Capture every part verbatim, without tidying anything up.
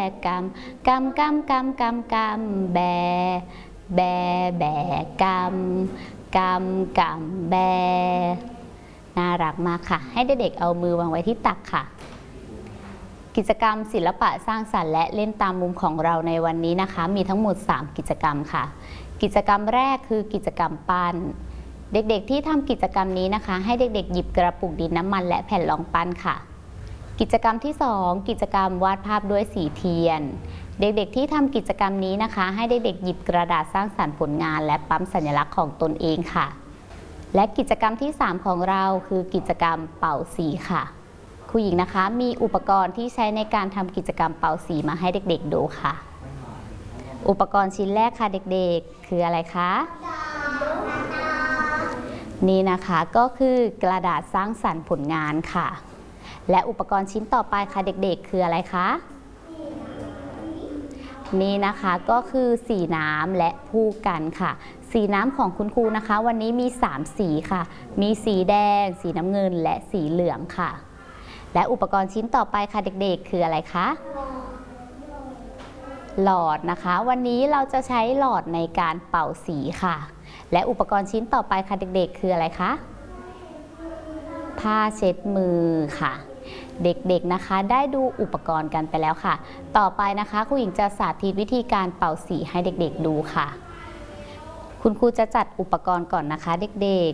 กำกำกำกำกำกำแบแบแบกำกำกำแบน่ารักมากค่ะให้เด็กๆเอามือวางไว้ที่ตักค่ะกิจกรรมศิลปะสร้างสรรค์และเล่นตามมุมของเราในวันนี้นะคะมีทั้งหมดสามกิจกรรมค่ะกิจกรรมแรกคือกิจกรรมปั้นเด็กๆที่ทำกิจกรรมนี้นะคะให้เด็กๆหยิบกระปุกดินน้ำมันและแผ่นรองปั้นค่ะกิจกรรมที่สองกิจกรรมวาดภาพด้วยสีเทียนเด็กๆที่ทำกิจกรรมนี้นะคะให้เด็กๆหยิบกระดาษสร้างสรรค์ผลงานและปั๊มสัญลักษณ์ของตนเองค่ะและกิจกรรมที่สามของเราคือกิจกรรมเป่าสีค่ะครูหญิงนะคะมีอุปกรณ์ที่ใช้ในการทำกิจกรรมเป่าสีมาให้เด็กๆดูค่ะอุปกรณ์ชิ้นแรกค่ะเด็กๆคืออะไรคะนี่นะคะก็คือกระดาษสร้างสรรค์ผลงานค่ะและอุปกรณ์ชิ้นต่อไปค่ะเด็กๆคืออะไรคะนี่นะคะก็คือสีน้ำและผู้กันค่ะสีน้ำของคุณครูนะคะวันนี้มีสามสีค่ะมีสีแดงสีน้ำเงินและสีเหลืองค่ะและอุปกรณ์ชิ้นต่อไปค่ะเด็กๆคืออะไรคะหลอดนะคะวันนี้เราจะใช้หลอดในการเป่าสีค่ะและอุปกรณ์ชิ้นต่อไปค่ะเด็กๆคืออะไรคะผ้าเช็ดมือค่ะเด็กๆนะคะได้ดูอุปกรณ์กันไปแล้วค่ะต่อไปนะคะครูหญิงจะสาธิตวิธีการเป่าสีให้เด็กๆดูค่ะคุณครูจะจัดอุปกรณ์ก่อนนะคะเด็ก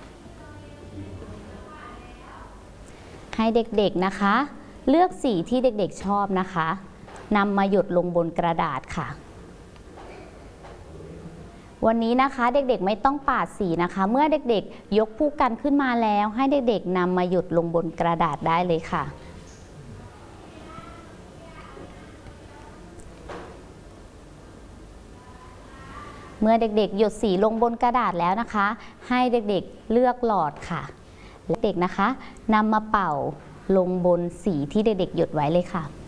ๆให้เด็กๆนะคะเลือกสีที่เด็กๆชอบนะคะนำมาหยดลงบนกระดาษค่ะวันนี้นะคะเด็กๆไม่ต้องปาดสีนะคะเมื่อเด็กๆยกผู้กันขึ้นมาแล้วให้เด็กๆนำมาหยดลงบนกระดาษได้เลยค่ะเมื่อเด็กๆหยดสีลงบนกระดาษแล้วนะคะให้เด็กๆเลือกหลอดค่ะและเด็กนะคะนำมาเป่าลงบนสีที่เด็กๆหยดไว้เลยค่ะ